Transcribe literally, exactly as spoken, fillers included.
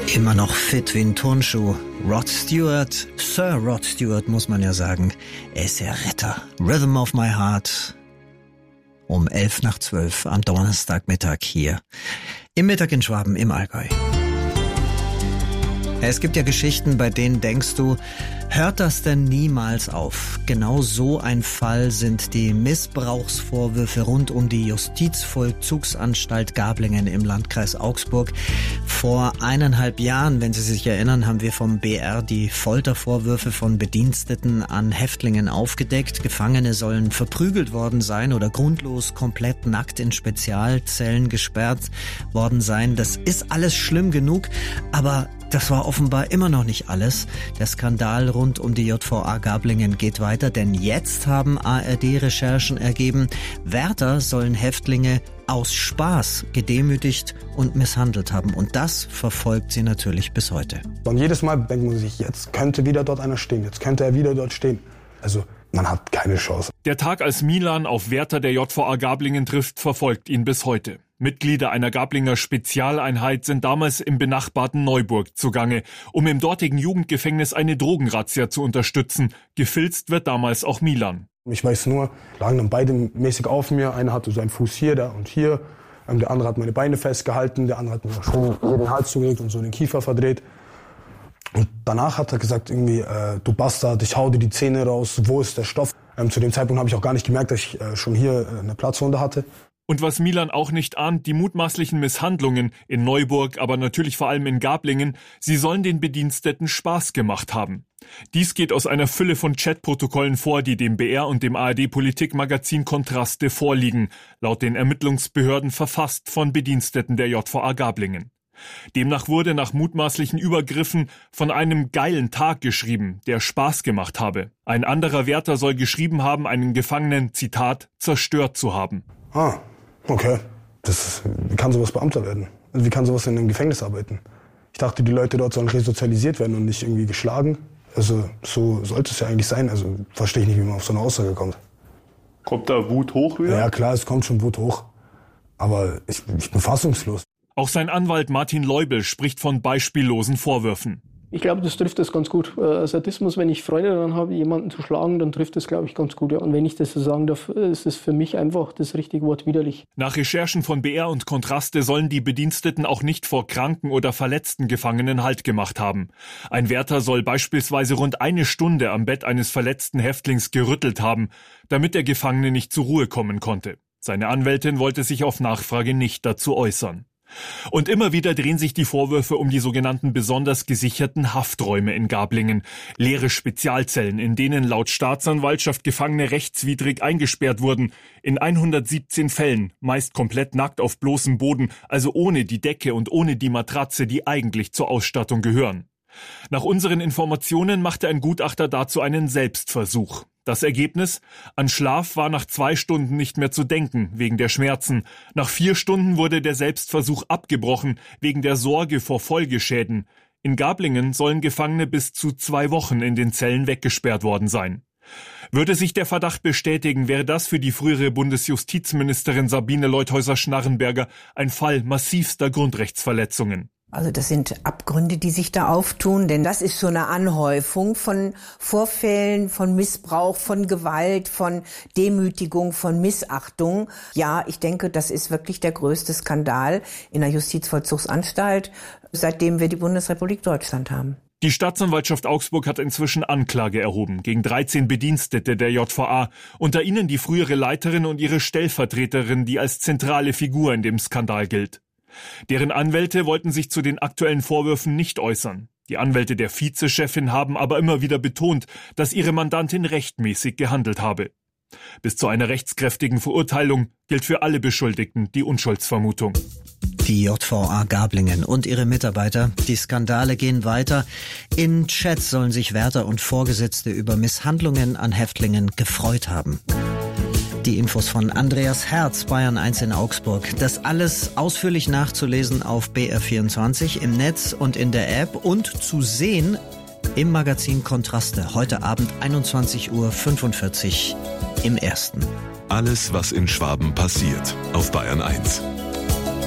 Immer noch fit wie ein Turnschuh. Rod Stewart, Sir Rod Stewart muss man ja sagen. Er ist der Retter. Rhythm of my heart. Um elf nach zwölf am Donnerstagmittag hier. Im Mittag in Schwaben im Allgäu. Es gibt ja Geschichten, bei denen denkst du, hört das denn niemals auf? Genau so ein Fall sind die Missbrauchsvorwürfe rund um die Justizvollzugsanstalt Gablingen im Landkreis Augsburg. Vor eineinhalb Jahren, wenn Sie sich erinnern, haben wir vom B R die Foltervorwürfe von Bediensteten an Häftlingen aufgedeckt. Gefangene sollen verprügelt worden sein oder grundlos komplett nackt in Spezialzellen gesperrt worden sein. Das ist alles schlimm genug, aber das war offenbar immer noch nicht alles. Der Skandal rund um die J V A Gablingen geht weiter, denn jetzt haben A R D-Recherchen ergeben, Wärter sollen Häftlinge aus Spaß gedemütigt und misshandelt haben. Und das verfolgt sie natürlich bis heute. Und jedes Mal denkt man sich, jetzt könnte wieder dort einer stehen, jetzt könnte er wieder dort stehen. Also man hat keine Chance. Der Tag, als Milan auf Wärter der J V A Gablingen trifft, verfolgt ihn bis heute. Mitglieder einer Gablinger Spezialeinheit sind damals im benachbarten Neuburg zugange, um im dortigen Jugendgefängnis eine Drogenrazzia zu unterstützen. Gefilzt wird damals auch Milan. Ich weiß nur, lagen dann beide mäßig auf mir. Einer hatte so einen Fuß hier, der und hier. Der andere hat meine Beine festgehalten, der andere hat mir schon hier den Hals zugelegt und so den Kiefer verdreht. Und danach hat er gesagt, irgendwie, äh, du Bastard, ich hau dir die Zähne raus, wo ist der Stoff? Ähm, zu dem Zeitpunkt habe ich auch gar nicht gemerkt, dass ich äh, schon hier äh, eine Platzwunde hatte. Und was Milan auch nicht ahnt, die mutmaßlichen Misshandlungen in Neuburg, aber natürlich vor allem in Gablingen, sie sollen den Bediensteten Spaß gemacht haben. Dies geht aus einer Fülle von Chatprotokollen vor, die dem B R und dem A R D-Politikmagazin Kontraste vorliegen, laut den Ermittlungsbehörden verfasst von Bediensteten der J V A Gablingen. Demnach wurde nach mutmaßlichen Übergriffen von einem geilen Tag geschrieben, der Spaß gemacht habe. Ein anderer Wärter soll geschrieben haben, einen Gefangenen, Zitat, zerstört zu haben. Ah, okay. Das, wie kann sowas Beamter werden? Wie kann sowas in einem Gefängnis arbeiten? Ich dachte, die Leute dort sollen resozialisiert werden und nicht irgendwie geschlagen. Also so sollte es ja eigentlich sein. Also verstehe ich nicht, wie man auf so eine Aussage kommt. Kommt da Wut hoch wieder? Ja klar, es kommt schon Wut hoch. Aber ich, ich bin fassungslos. Auch sein Anwalt Martin Leubel spricht von beispiellosen Vorwürfen. Ich glaube, das trifft das ganz gut. Äh, Sadismus, wenn ich Freude daran habe, jemanden zu schlagen, dann trifft das, glaube ich, ganz gut. Ja. Und wenn ich das so sagen darf, ist es für mich einfach das richtige Wort widerlich. Nach Recherchen von B R und Kontraste sollen die Bediensteten auch nicht vor kranken oder verletzten Gefangenen Halt gemacht haben. Ein Wärter soll beispielsweise rund eine Stunde am Bett eines verletzten Häftlings gerüttelt haben, damit der Gefangene nicht zur Ruhe kommen konnte. Seine Anwältin wollte sich auf Nachfrage nicht dazu äußern. Und immer wieder drehen sich die Vorwürfe um die sogenannten besonders gesicherten Hafträume in Gablingen. Leere Spezialzellen, in denen laut Staatsanwaltschaft Gefangene rechtswidrig eingesperrt wurden. In hundertsiebzehn Fällen, meist komplett nackt auf bloßem Boden, also ohne die Decke und ohne die Matratze, die eigentlich zur Ausstattung gehören. Nach unseren Informationen machte ein Gutachter dazu einen Selbstversuch. Das Ergebnis? An Schlaf war nach zwei Stunden nicht mehr zu denken, wegen der Schmerzen. Nach vier Stunden wurde der Selbstversuch abgebrochen, wegen der Sorge vor Folgeschäden. In Gablingen sollen Gefangene bis zu zwei Wochen in den Zellen weggesperrt worden sein. Würde sich der Verdacht bestätigen, wäre das für die frühere Bundesjustizministerin Sabine Leutheusser-Schnarrenberger ein Fall massivster Grundrechtsverletzungen. Also das sind Abgründe, die sich da auftun, denn das ist so eine Anhäufung von Vorfällen, von Missbrauch, von Gewalt, von Demütigung, von Missachtung. Ja, ich denke, das ist wirklich der größte Skandal in der Justizvollzugsanstalt, seitdem wir die Bundesrepublik Deutschland haben. Die Staatsanwaltschaft Augsburg hat inzwischen Anklage erhoben gegen dreizehn Bedienstete der J V A, unter ihnen die frühere Leiterin und ihre Stellvertreterin, die als zentrale Figur in dem Skandal gilt. Deren Anwälte wollten sich zu den aktuellen Vorwürfen nicht äußern. Die Anwälte der Vizechefin haben aber immer wieder betont, dass ihre Mandantin rechtmäßig gehandelt habe. Bis zu einer rechtskräftigen Verurteilung gilt für alle Beschuldigten die Unschuldsvermutung. Die J V A Gablingen und ihre Mitarbeiter, die Skandale gehen weiter. In Chats sollen sich Wärter und Vorgesetzte über Misshandlungen an Häftlingen gefreut haben. Die Infos von Andreas Herz, Bayern eins in Augsburg. Das alles ausführlich nachzulesen auf B R vierundzwanzig im Netz und in der App und zu sehen im Magazin Kontraste. Heute Abend einundzwanzig Uhr fünfundvierzig im Ersten. Alles, was in Schwaben passiert, auf Bayern eins.